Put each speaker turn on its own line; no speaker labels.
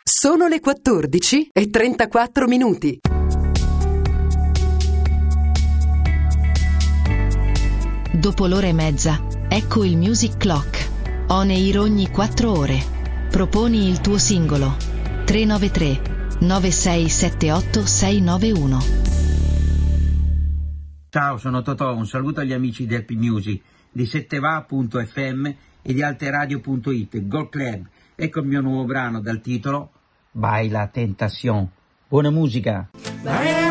Sono le 14:34.
Dopo l'ora e mezza, ecco il Music Clock. On air ogni 4 ore. Proponi il tuo singolo. 393 9678 691.
Ciao, sono Totò, un saluto agli amici di Happy Music, di setteva.fm e di alteradio.it, Gold Club. Ecco il mio nuovo brano dal titolo Baila Tentación. Buona musica!